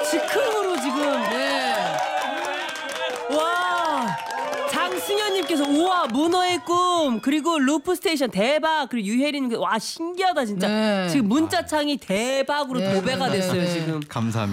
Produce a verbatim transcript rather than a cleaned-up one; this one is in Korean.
즉흥으로 지금. 네. 와. 장승현님께서 우와 문어의 꿈 그리고 루프 스테이션 대박 그리고 유혜린 와 신기하다 진짜. 네. 지금 문자창이 대박으로 네. 도배가 됐어요 네. 지금. 감사합니다.